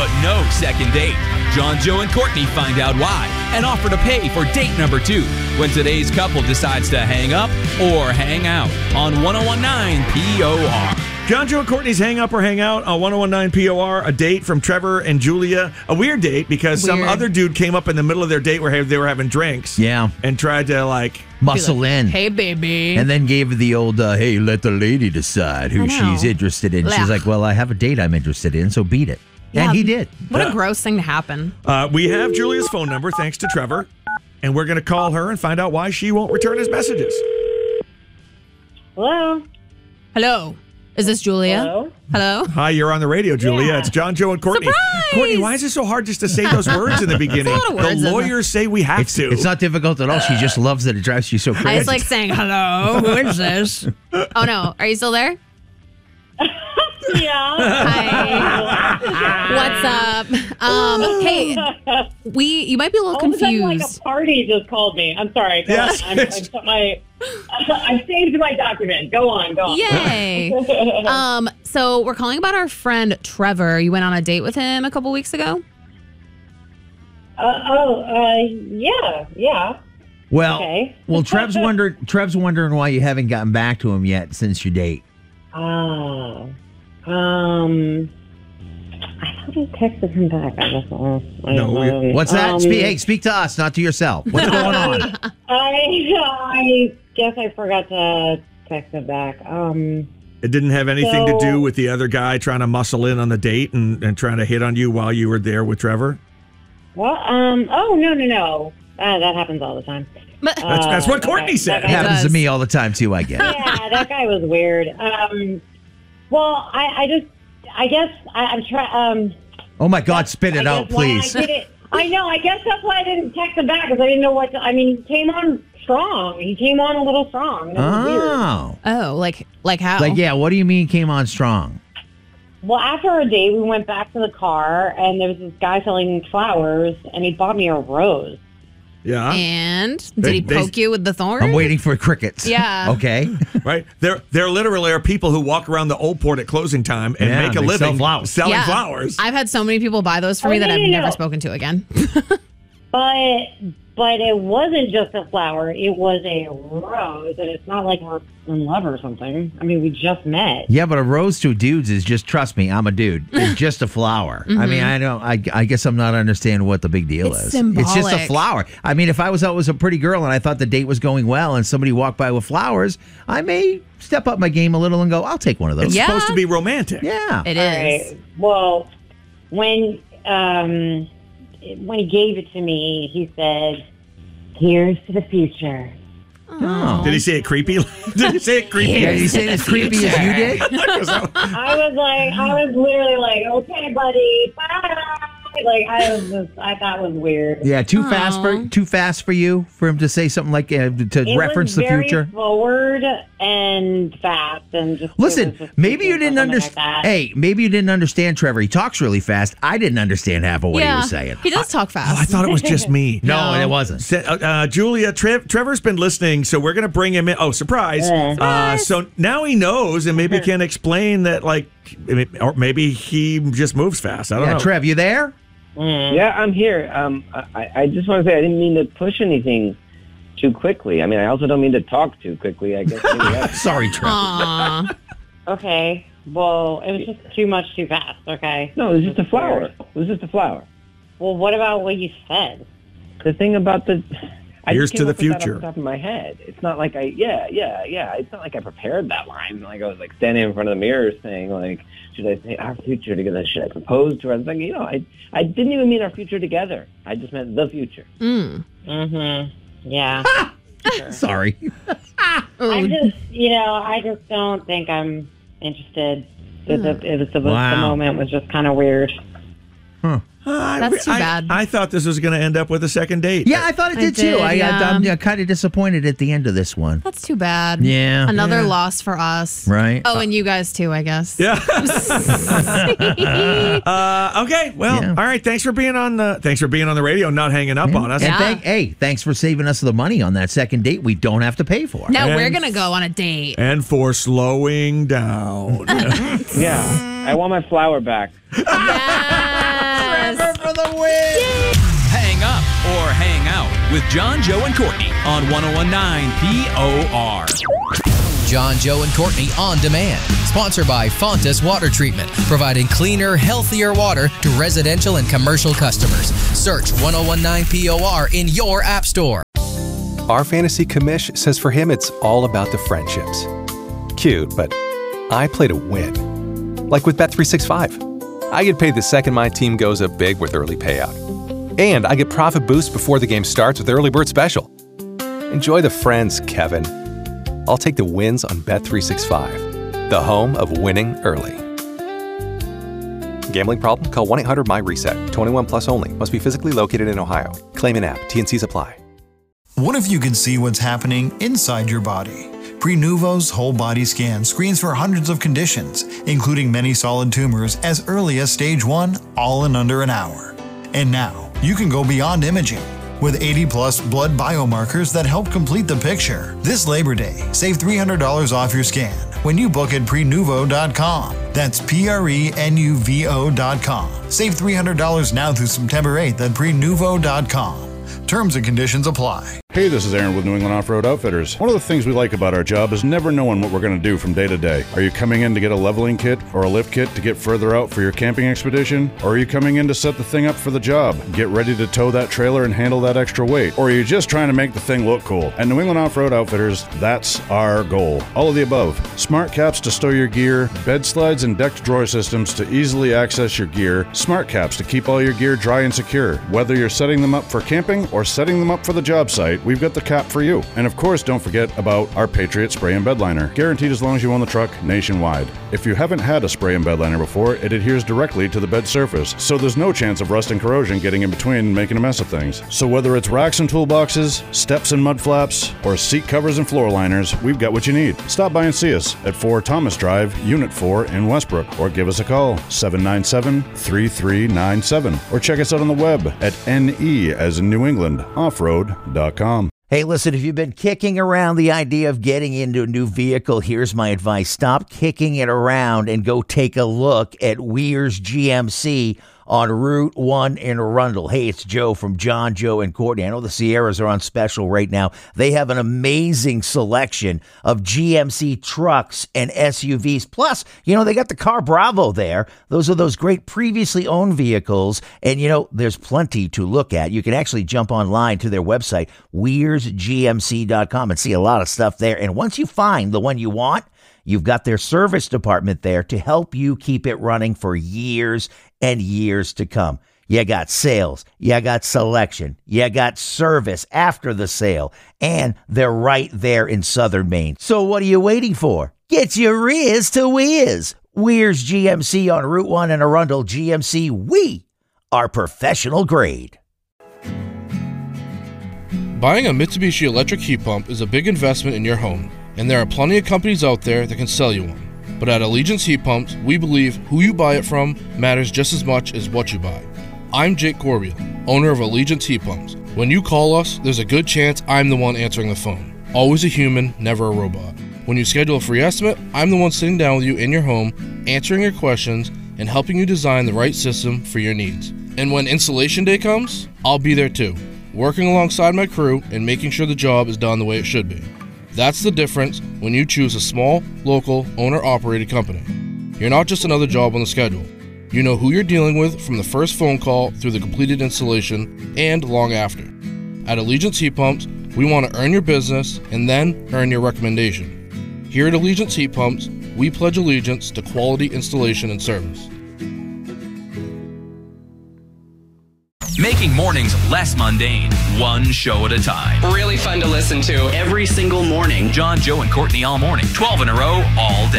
but no second date. John, Joe, and Courtney find out why and offer to pay for date number 2 when today's couple decides to hang up or hang out on 101.9 POR. John, Joe, and Courtney's Hang Up or Hang Out on 101.9 POR. A date from Trevor and Julia. A weird date because some other dude came up in the middle of their date where they were having drinks. Yeah. And tried to, muscle in. Hey, baby. And then gave the old, hey, let the lady decide who she's interested in. She's like, well, I have a date I'm interested in, so beat it. Yeah, and he did. What a gross thing to happen. We have Julia's phone number, thanks to Trevor. And we're going to call her and find out why she won't return his messages. Hello? Hello. Is this Julia? Hello? Hello? Hi, you're on the radio, Julia. Yeah. It's John, Joe, and Courtney. Surprise! Courtney, why is it so hard just to say those words in the beginning? a lot of words The in lawyers say we have to. It's not difficult at all. She just loves that it drives you so crazy. I was like saying, hello, who is this? Oh, no. Are you still there? Yeah. Hi. What's up? Hey, you might be a little All of a sudden, like confused. a party just called me. I'm sorry. Go Yes. on. I saved my document. Go on. Yay. So we're calling about our friend Trevor. You went on a date with him a couple weeks ago? Yeah. well, Okay. well, Trev's wondering why you haven't gotten back to him yet since your date. I thought I texted him back. I just What's that? Speak to us, not to yourself. What's going on? I guess I forgot to text him back. It didn't have anything to do with the other guy trying to muscle in on the date and trying to hit on you while you were there with Trevor? Well, oh, no. That happens all the time. That's what Courtney said. It happens to me all the time, too, I guess. Yeah, that guy was weird. Well, I guess I'm trying. Oh, my God, spit it out, please. I know. I guess that's why I didn't text him back because I didn't know what to. I mean, he came on strong. He came on a little strong. That was weird. Oh, like how? Like, yeah, what do you mean came on strong? Well, after our date, we went back to the car, and there was this guy selling flowers, and he bought me a rose. Yeah. And did he poke you with the thorn? I'm waiting for crickets. Yeah. Okay. Right. There literally are people who walk around the Old Port at closing time and make a they living sell selling flowers. I've had so many people buy those for me that I've never spoken to again. But it wasn't just a flower. It was a rose, and it's not like we're in love or something. I mean, we just met. Yeah, but a rose to dudes is just, trust me, I'm a dude. It's just a flower. I mean, I guess I'm not understanding what the big deal is. Symbolic. It's just a flower. I mean, if I was out with a pretty girl and I thought the date was going well and somebody walked by with flowers, I may step up my game a little and go, I'll take one of those. It's Yeah. supposed to be romantic. Yeah. It All is. right. Well, when he gave it to me, he said, "Here's to the future." Oh. Did he say it creepy? Did he say it creepy? Yeah, you say it as creepy as you did? I was literally like, "Okay, buddy, bye." Like I thought it was weird. Yeah, too fast for you for him to say something like to reference the future. It was very forward and fast and just. Listen, maybe you didn't understand. Like Hey, maybe you didn't understand Trevor. He talks really fast. I didn't understand half of what he was saying. He does talk fast. Oh, I thought it was just me. No, it wasn't. Julia, Trevor's been listening, so we're going to bring him in. Oh, surprise. So now he knows and maybe can explain that, or maybe he just moves fast. I don't know. Trev, you there? Yeah, I'm here. I just want to say I didn't mean to push anything too quickly. I mean, I also don't mean to talk too quickly. I guess. Sorry, Trev. Okay. Well, it was just too much too fast. Okay. No, it was just a flower. It was just a flower. Well, what about what you said? The thing about the. Here's to the Off the future. top of my head. It's not like It's not like I prepared that line. Like I was like standing in front of the mirror saying like, should I say our future together? Should I propose to her? I was like, I didn't even mean our future together. I just meant the future. Yeah. Sorry. I just don't think I'm interested. The moment was just kind of weird. That's too bad. I thought this was going to end up with a second date. Yeah, I thought it did too. I'm kind of disappointed at the end of this one. That's too bad. Yeah. Another loss for us. Right. Oh, and you guys too, I guess. Yeah. Okay. Well, all right. Thanks for being on the radio, and not hanging up on us. And thanks for saving us the money on that second date we don't have to pay for. Now we're going to go on a date. And for slowing down. Yeah. I want my flower back. Yes. with John, Joe, and Courtney on 101.9 POR. John, Joe, and Courtney On Demand. Sponsored by Fontas Water Treatment, providing cleaner, healthier water to residential and commercial customers. Search 101.9 POR in your app store. Our fantasy commish says for him it's all about the friendships. Cute, but I play to win. Like with Bet365. I get paid the second my team goes up big with early payout. And I get profit boost before the game starts with Early Bird Special. Enjoy the friends, Kevin. I'll take the wins on Bet365, the home of winning early. Gambling problem? Call 1-800-MY-RESET. 21 plus only. Must be physically located in Ohio. Claim in app. T&Cs apply. What if you could see what's happening inside your body? Prenuvo's whole body scan screens for hundreds of conditions, including many solid tumors as early as stage 1, all in under an hour. And now, you can go beyond imaging. With 80-plus blood biomarkers that help complete the picture. This Labor Day, save $300 off your scan when you book at Prenuvo.com. That's Prenuvo.com. Save $300 now through September 8th at Prenuvo.com. Terms and conditions apply. Hey, this is Aaron with New England Off-Road Outfitters. One of the things we like about our job is never knowing what we're going to do from day to day. Are you coming in to get a leveling kit or a lift kit to get further out for your camping expedition? Or are you coming in to set the thing up for the job? Get ready to tow that trailer and handle that extra weight? Or are you just trying to make the thing look cool? At New England Off-Road Outfitters, that's our goal. All of the above. Smart caps to stow your gear, bed slides and decked drawer systems to easily access your gear, smart caps to keep all your gear dry and secure. Whether you're setting them up for camping or setting them up for the job site, we've got the cap for you. And of course, don't forget about our Patriot Spray and Bed Liner, guaranteed as long as you own the truck nationwide. If you haven't had a spray and bed liner before, it adheres directly to the bed surface, so there's no chance of rust and corrosion getting in between and making a mess of things. So whether it's racks and toolboxes, steps and mud flaps, or seat covers and floor liners, we've got what you need. Stop by and see us at 4 Thomas Drive, Unit 4 in Westbrook, or give us a call, 797-3397, or check us out on the web at NE as in New England, offroad.com. Hey, listen, if you've been kicking around the idea of getting into a new vehicle, here's my advice. Stop kicking it around and go take a look at Weir's GMC on Route 1 in Arundel. Hey, it's Joe from John, Joe, and Courtney. I know the Sierras are on special right now. They have an amazing selection of GMC trucks and SUVs. Plus, they got the Car Bravo there. Those are those great previously owned vehicles. And, there's plenty to look at. You can actually jump online to their website, weirsgmc.com, and see a lot of stuff there. And once you find the one you want, you've got their service department there to help you keep it running for years and years to come. You got sales, you got selection, you got service after the sale, and they're right there in Southern Maine. So what are you waiting for? Get your Riz to Whiz. Weir's GMC on Route 1 in Arundel. GMC, we are professional grade. Buying a Mitsubishi electric heat pump is a big investment in your home, and there are plenty of companies out there that can sell you one. But at Allegiance Heat Pumps, we believe who you buy it from matters just as much as what you buy. I'm Jake Corbeil, owner of Allegiance Heat Pumps. When you call us, there's a good chance I'm the one answering the phone. Always a human, never a robot. When you schedule a free estimate, I'm the one sitting down with you in your home, answering your questions, and helping you design the right system for your needs. And when installation day comes, I'll be there too, working alongside my crew and making sure the job is done the way it should be. That's the difference when you choose a small, local, owner-operated company. You're not just another job on the schedule. You know who you're dealing with from the first phone call through the completed installation and long after. At Allegiance Heat Pumps, we want to earn your business and then earn your recommendation. Here at Allegiance Heat Pumps, we pledge allegiance to quality installation and service. Making mornings less mundane, one show at a time. Really fun to listen to every single morning. John, Joe, and Courtney all morning, 12 in a row, all day.